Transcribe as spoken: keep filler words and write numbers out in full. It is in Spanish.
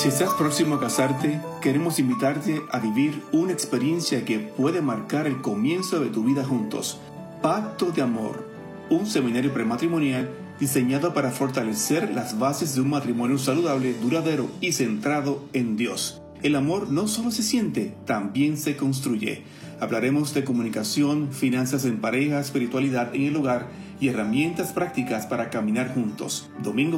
Si estás próximo a casarte, queremos invitarte a vivir una experiencia que puede marcar el comienzo de tu vida juntos. Pacto de Amor, un seminario prematrimonial diseñado para fortalecer las bases de un matrimonio saludable, duradero y centrado en Dios. El amor no solo se siente, también se construye. Hablaremos de comunicación, finanzas en pareja, espiritualidad en el hogar y herramientas prácticas para caminar juntos. Domingo